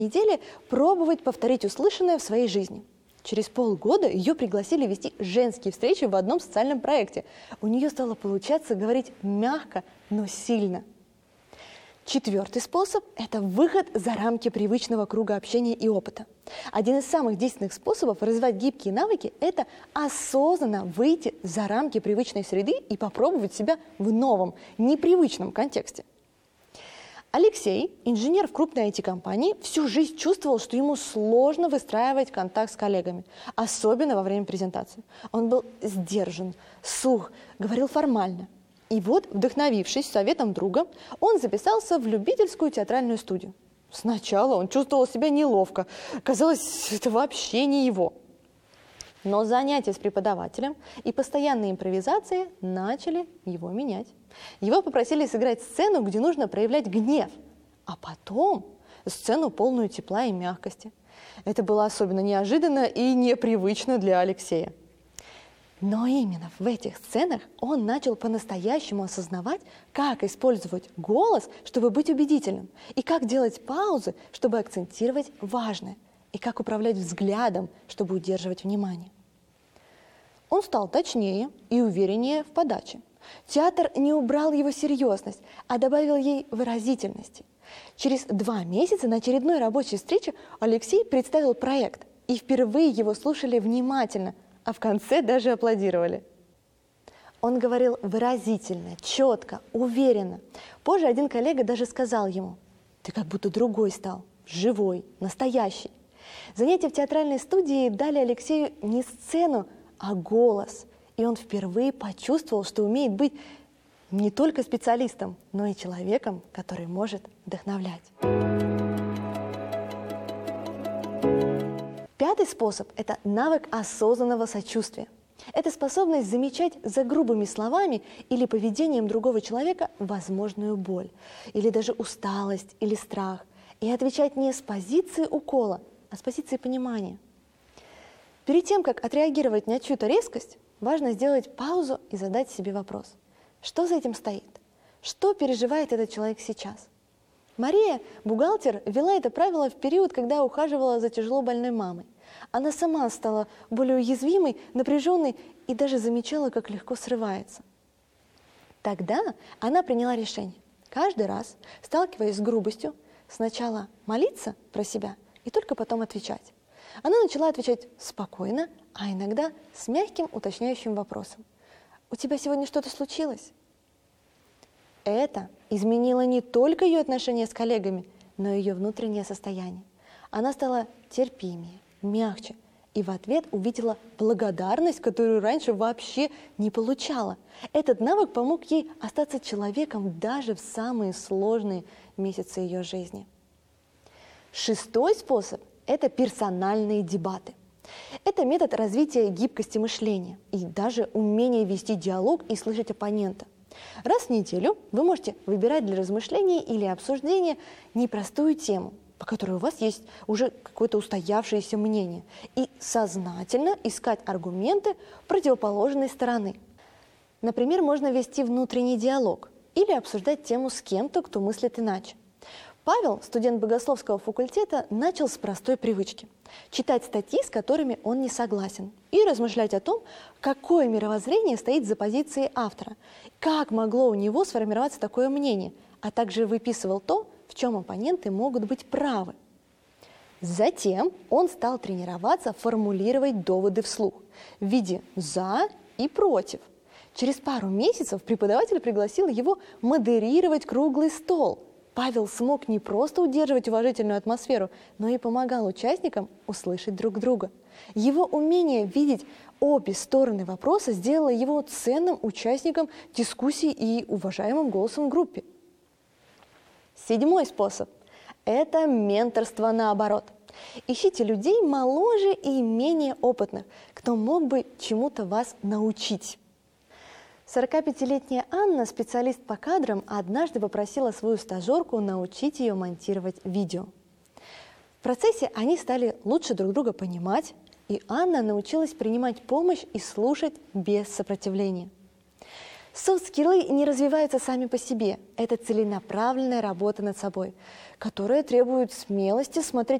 Недели пробовать повторить услышанное в своей жизни. Через полгода ее пригласили вести женские встречи в одном социальном проекте. У нее стало получаться говорить мягко, но сильно. Четвертый способ – это выход за рамки привычного круга общения и опыта. Один из самых действенных способов развивать гибкие навыки – это осознанно выйти за рамки привычной среды и попробовать себя в новом, непривычном контексте. Алексей, инженер в крупной IT-компании, всю жизнь чувствовал, что ему сложно выстраивать контакт с коллегами, особенно во время презентации. Он был сдержан, сух, говорил формально. И вот, вдохновившись советом друга, он записался в любительскую театральную студию. Сначала он чувствовал себя неловко, казалось, это вообще не его. Но занятия с преподавателем и постоянные импровизации начали его менять. Его попросили сыграть сцену, где нужно проявлять гнев, а потом сцену, полную тепла и мягкости. Это было особенно неожиданно и непривычно для Алексея. Но именно в этих сценах он начал по-настоящему осознавать, как использовать голос, чтобы быть убедительным, и как делать паузы, чтобы акцентировать важное, и как управлять взглядом, чтобы удерживать внимание. Он стал точнее и увереннее в подаче. Театр не убрал его серьезность, а добавил ей выразительности. Через 2 месяца на очередной рабочей встрече Алексей представил проект, и впервые его слушали внимательно, а в конце даже аплодировали. Он говорил выразительно, четко, уверенно. Позже один коллега даже сказал ему: «Ты как будто другой стал, живой, настоящий». Занятия в театральной студии дали Алексею не сцену, а голос. И он впервые почувствовал, что умеет быть не только специалистом, но и человеком, который может вдохновлять. Пятый способ – это навык осознанного сочувствия. Это способность замечать за грубыми словами или поведением другого человека возможную боль, или даже усталость или страх, и отвечать не с позиции укола, а с позиции понимания. Перед тем, как отреагировать на чью-то резкость, важно сделать паузу и задать себе вопрос: что за этим стоит? Что переживает этот человек сейчас? Мария, бухгалтер, ввела это правило в период, когда ухаживала за тяжело больной мамой. Она сама стала более уязвимой, напряженной и даже замечала, как легко срывается. Тогда она приняла решение: каждый раз, сталкиваясь с грубостью, сначала молиться про себя и только потом отвечать. Она начала отвечать спокойно, а иногда с мягким уточняющим вопросом: «У тебя сегодня что-то случилось?» Это изменило не только ее отношения с коллегами, но и ее внутреннее состояние. Она стала терпимее, мягче и в ответ увидела благодарность, которую раньше вообще не получала. Этот навык помог ей остаться человеком даже в самые сложные месяцы ее жизни. Шестой способ – это персональные дебаты. Это метод развития гибкости мышления и даже умения вести диалог и слышать оппонента. Раз в неделю вы можете выбирать для размышления или обсуждения непростую тему, по которой у вас есть уже какое-то устоявшееся мнение, и сознательно искать аргументы противоположной стороны. Например, можно вести внутренний диалог или обсуждать тему с кем-то, кто мыслит иначе. Павел, студент богословского факультета, начал с простой привычки – читать статьи, с которыми он не согласен, и размышлять о том, какое мировоззрение стоит за позицией автора, как могло у него сформироваться такое мнение, а также выписывал то, в чем оппоненты могут быть правы. Затем он стал тренироваться формулировать доводы вслух в виде «за» и «против». Через пару месяцев преподаватель пригласил его модерировать круглый стол. Павел смог не просто удерживать уважительную атмосферу, но и помогал участникам услышать друг друга. Его умение видеть обе стороны вопроса сделало его ценным участником дискуссии и уважаемым голосом в группе. Седьмой способ – это менторство наоборот. Ищите людей моложе и менее опытных, кто мог бы чему-то вас научить. 45-летняя Анна, специалист по кадрам, однажды попросила свою стажерку научить ее монтировать видео. В процессе они стали лучше друг друга понимать, и Анна научилась принимать помощь и слушать без сопротивления. Софт-скиллы не развиваются сами по себе. Это целенаправленная работа над собой, которая требует смелости смотреть